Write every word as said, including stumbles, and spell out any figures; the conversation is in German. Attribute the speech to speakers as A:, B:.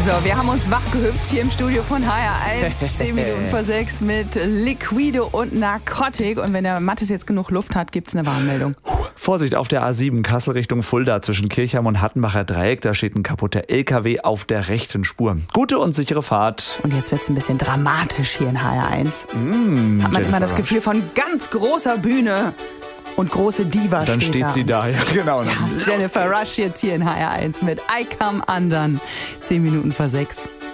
A: So, wir haben uns wachgehüpft hier im Studio von H R eins, zehn Minuten vor sechs mit Liquido und Narcotic. Und wenn der Mathis jetzt genug Luft hat, gibt es eine Warnmeldung.
B: Vorsicht auf der A sieben, Kassel Richtung Fulda zwischen Kirchheim und Hattenbacher Dreieck. Da steht ein kaputter L K W auf der rechten Spur. Gute und sichere Fahrt.
A: Und jetzt wird es ein bisschen dramatisch hier in H R eins.
B: Mm,
A: hat man
B: Jennifer
A: immer das
B: Rush.
A: Gefühl von ganz großer Bühne. Und große Diva
B: Dann
A: steht,
B: steht
A: da.
B: sie da, ja genau.
A: Ja, Jennifer Rush jetzt hier in H R eins mit I Come Undone. zehn Minuten vor sechs.